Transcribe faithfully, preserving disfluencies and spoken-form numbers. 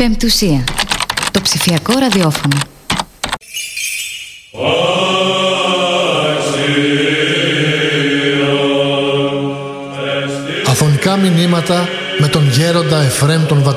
Πεμπτουσία. Το ψηφιακό ραδιόφωνο. Αφωνικά μηνύματα με τον γέροντα Εφραίμ τον